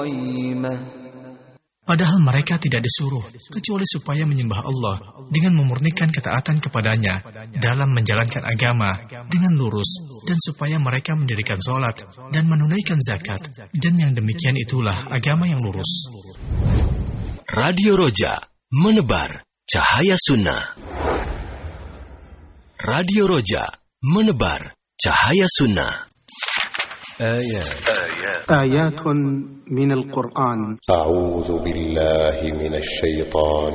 Padahal mereka tidak disuruh kecuali supaya menyembah Allah dengan memurnikan ketaatan kepadanya dalam menjalankan agama dengan lurus dan supaya mereka mendirikan sholat dan menunaikan zakat, dan yang demikian itulah agama yang lurus. Radio Roja, menebar cahaya sunnah. Radio Roja, menebar cahaya sunnah. آيات من القرآن. أعوذ بالله من الشيطان